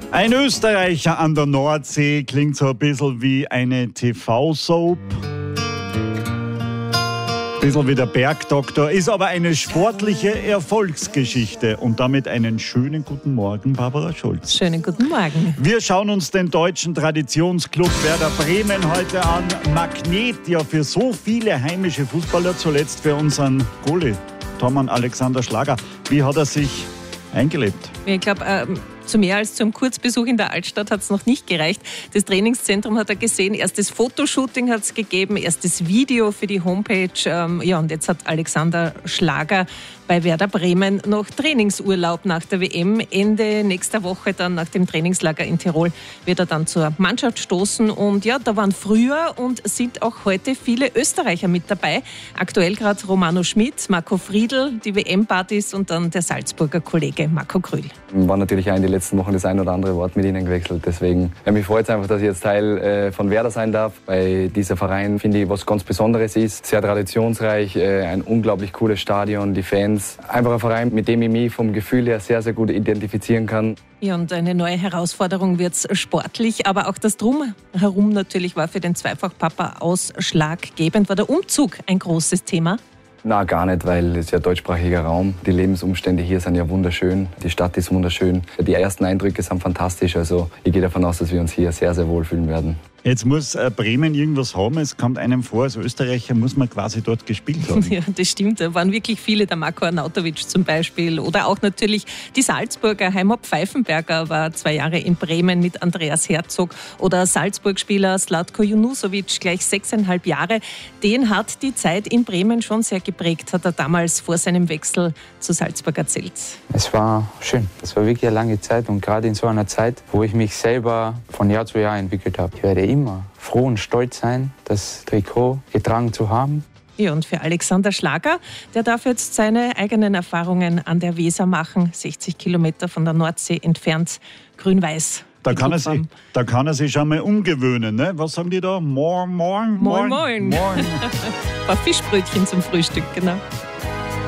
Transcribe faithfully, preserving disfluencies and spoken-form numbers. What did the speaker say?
Ein Österreicher an der Nordsee klingt so ein bisschen wie eine T V-Soap. Ein bisschen wie der Bergdoktor, ist aber eine sportliche Erfolgsgeschichte. Und damit einen schönen guten Morgen, Barbara Schulz. Schönen guten Morgen. Wir schauen uns den deutschen Traditionsclub Werder Bremen heute an. Magnet ja für so viele heimische Fußballer, zuletzt für unseren Goalie, Tormann Alexander Schlager. Wie hat er sich eingelebt? Ich glaube, ähm, zu mehr als zum Kurzbesuch in der Altstadt hat es noch nicht gereicht. Das Trainingszentrum hat er gesehen, erstes Fotoshooting hat es gegeben, erstes Video für die Homepage. Ähm, ja, und jetzt hat Alexander Schlager bei Werder Bremen noch Trainingsurlaub nach der W M. Ende nächster Woche, dann nach dem Trainingslager in Tirol, wird er dann zur Mannschaft stoßen. Und ja, da waren früher und sind auch heute viele Österreicher mit dabei. Aktuell gerade Romano Schmid, Marco Friedl, die W M-Partys und dann der Salzburger Kollege Marco Grüll. War natürlich auch in den letzten Wochen das ein oder andere Wort mit ihnen gewechselt. Deswegen ja, mich freut es einfach, dass ich jetzt Teil äh, von Werder sein darf. Bei dieser Verein finde ich, was ganz Besonderes ist. Sehr traditionsreich, äh, ein unglaublich cooles Stadion, die Fans. Einfach ein Verein, mit dem ich mich vom Gefühl her sehr, sehr gut identifizieren kann. Ja, und eine neue Herausforderung wird es sportlich, aber auch das Drumherum natürlich war für den Zweifachpapa ausschlaggebend. War der Umzug ein großes Thema? Na, gar nicht, weil es ja deutschsprachiger Raum. Die Lebensumstände hier sind ja wunderschön. Die Stadt ist wunderschön. Die ersten Eindrücke sind fantastisch. Also ich gehe davon aus, dass wir uns hier sehr, sehr wohlfühlen werden. Jetzt muss Bremen irgendwas haben. Es kommt einem vor, als Österreicher muss man quasi dort gespielt haben. Ja, das stimmt. Da waren wirklich viele, der Marko Arnautovic zum Beispiel. Oder auch natürlich die Salzburger. Heimat Pfeifenberger war zwei Jahre in Bremen mit Andreas Herzog. Oder Salzburg-Spieler Slatko Junusovic, gleich sechseinhalb Jahre. Den hat die Zeit in Bremen schon sehr geprägt, hat er damals vor seinem Wechsel zu Salzburg erzählt. Es war schön. Es war wirklich eine lange Zeit und gerade in so einer Zeit, wo ich mich selber von Jahr zu Jahr entwickelt habe. Ich werde immer froh und stolz sein, das Trikot getragen zu haben. Ja, und für Alexander Schlager, der darf jetzt seine eigenen Erfahrungen an der Weser machen, sechzig Kilometer von der Nordsee entfernt, grün-weiß. Da kann, er sich, da kann er sich schon mal umgewöhnen, ne? Was sagen die da? Moin, moin, moin. Moin, moin. Ein paar Fischbrötchen zum Frühstück, genau.